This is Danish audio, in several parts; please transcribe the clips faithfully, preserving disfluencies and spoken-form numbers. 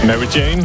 Mary Jane.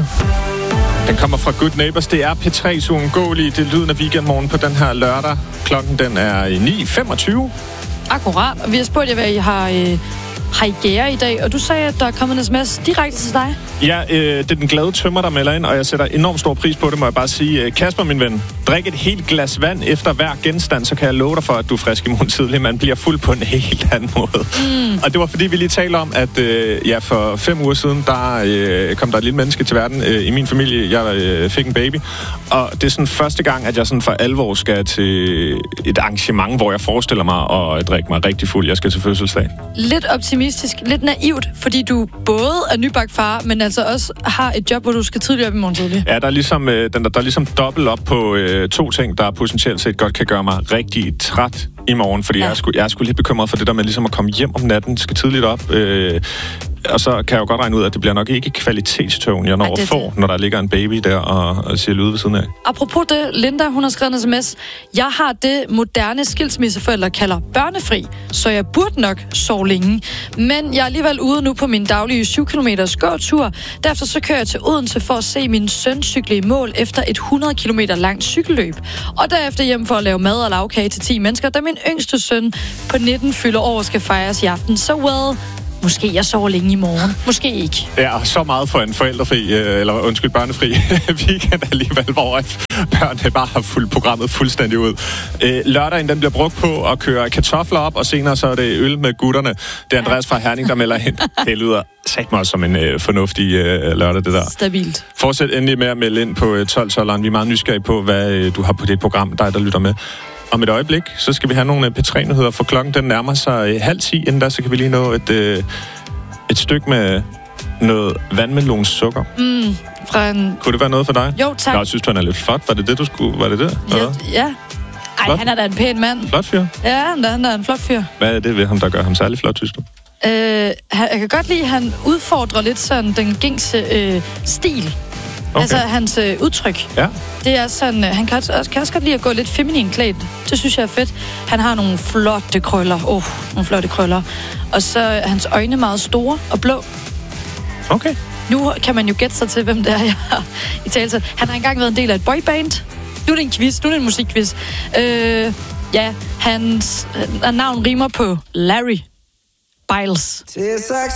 Den kommer fra Good Neighbors. Det er P tre's uundgåelige. Det er lyden af weekendmorgen på den her lørdag. Klokken den er ni femogtyve. Akkurat. Og vi har spurgt jer, hvad I har, øh, har I gære i dag. Og du sagde, at der er kommet en sms direkte til dig. Ja, øh, det er den glade tømmer, der melder ind, og jeg sætter enormt stor pris på det, må jeg bare sige. Kasper, min ven, drik et helt glas vand efter hver genstand, så kan jeg love dig for, at du er frisk i morgen tidlig. Man bliver fuld på en helt anden måde. Mm. Og det var fordi, vi lige talte om, at øh, ja, for fem uger siden, der øh, kom der et lille menneske til verden øh, i min familie. Jeg øh, fik en baby, og det er sådan første gang, at jeg sådan for alvor skal til et arrangement, hvor jeg forestiller mig at drikke mig rigtig fuld. Jeg skal til fødselsdag. Lidt optimistisk, lidt naivt, fordi du både er nybagt far, men altså også har et job, hvor du skal tidligere op i morgen tidlig. Ja, der er ligesom, øh, den, der, der er ligesom dobbelt op på øh, to ting, der potentielt set godt kan gøre mig rigtig træt i morgen, fordi ja. jeg, er sgu, jeg er sgu lidt bekymret for det der med ligesom at komme hjem om natten, skal tidligt op, øh, og så kan jeg jo godt regne ud, at det bliver nok ikke kvalitetstøvn, jeg når at få, når der ligger en baby der og, og siger lyde ved siden af. Apropos det, Linda, hun har skrevet en sms. Jeg har det, moderne skilsmisseforældre kalder børnefri, så jeg burde nok sove længe. Men jeg er alligevel ude nu på min daglige syv kilometer gåtur. Derefter så kører jeg til Odense for at se min søn cykle i mål efter et hundrede kilometer langt cykelløb. Og derefter hjem for at lave mad og lavkage til ti mennesker, da min yngste søn på nitten fylder år skal fejres i aften. Så well, måske jeg sover længe i morgen. Måske ikke. Ja, så meget for en forældrefri, eller undskyld, børnefri weekend alligevel, hvor børnene bare har fuldt programmet fuldstændig ud. Lørdagen, den bliver brugt på at køre kartofler op, og senere så er det øl med gutterne. Det er Andreas fra Herning, der melder ind. Det lyder sagt mig også som en øh, fornuftig øh, lørdag, det der. Stabilt. Fortsæt endelig med at melde ind på øh, tolv tolv. Vi er meget nysgerrige på, hvad øh, du har på det program, dig der lytter med. Om et øjeblik, så skal vi have nogle P tre-nyheder, for klokken den nærmer sig øh, halv ti. Inden da, så kan vi lige nå et, øh, et stykke med noget vandmelonsukker. Mm, fra en... Kunne det være noget for dig? Jo, tak. Nå, jeg synes, du, han er lidt flot. Var det det, du skulle? Var det det? Ja. ja. Ej, flot. Han er da en pæn mand. Flot fyr? Ja, han er, han er en flot fyr. Hvad er det ved ham, der gør ham særlig flot, synes du? Øh, jeg kan godt lide, at han udfordrer lidt sådan den gængse øh, stil. Okay. Altså hans øh, udtryk. Ja. Det er sådan, øh, han kan også, kan også godt lide at gå lidt feminin klædt. Det synes jeg er fedt. Han har nogle flotte krøller. Åh, oh, nogle flotte krøller. Og så er hans øjne meget store og blå. Okay. Nu kan man jo gætte sig til, hvem det er, jeg har i tale. Han har engang været en del af et boyband. Nu er det en quiz. Nu er det en musikquiz. Øh, ja, hans øh, navn rimer på Larry Biles.